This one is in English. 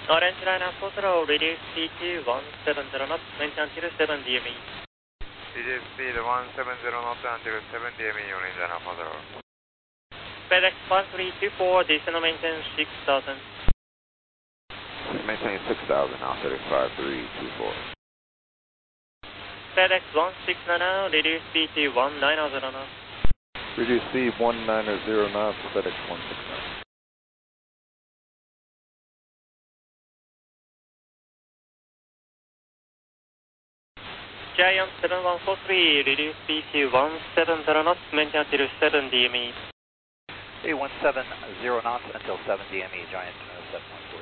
Orange line approach slow, reduce speed to 170 knots, maintain until 7 DME. Reduce speed 170 knots until 7 DME, orange line approach slow. FedEx 5324, descend maintain 6000. Maintain 6,000, now setting 5324. FedEx 169, reduce speed to 190 knots. Reduce speed 190 knots, FedEx 169. Giant 7143, reduce speed to 170 knots, maintain until 7 DME. 170 knots until 7 DME, Giant 7143.